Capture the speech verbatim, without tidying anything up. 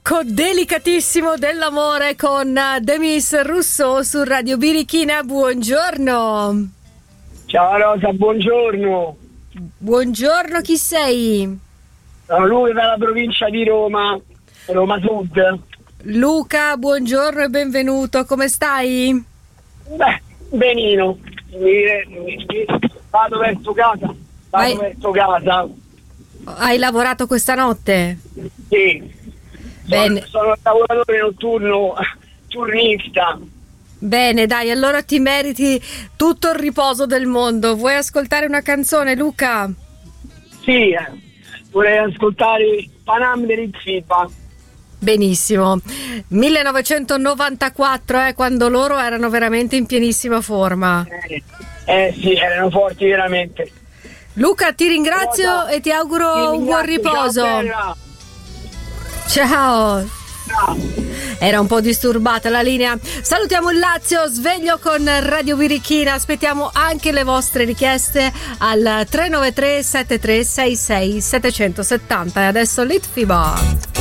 blocco delicatissimo dell'amore con Demis Rousseau su Radio Birichina. Buongiorno. Ciao Rosa, buongiorno. Buongiorno, chi sei? Sono lui dalla provincia di Roma, Roma Sud. Luca, buongiorno e benvenuto, come stai? Beh, benino. Mi, mi, mi, vado verso casa. Vado Vai. verso casa. Hai lavorato questa notte? Sì. Bene. Sono, sono un lavoratore notturno, turnista. Bene, dai, allora ti meriti tutto il riposo del mondo. Vuoi ascoltare una canzone, Luca? Sì, eh, vorrei ascoltare Panam dell'Izziba. Benissimo. millenovecentonovantaquattro, eh, quando loro erano veramente in pienissima forma. Eh, eh sì, erano forti veramente. Luca, ti ringrazio Rosa, e ti auguro ti un buon ringrazio, riposo. ciao, bella. Ciao. Ciao. Era un po' disturbata la linea. Salutiamo il Lazio, sveglio con Radio Birichina. Aspettiamo anche le vostre richieste al tre nove tre sette tre sei sei sette sette zero. E adesso Litfiba.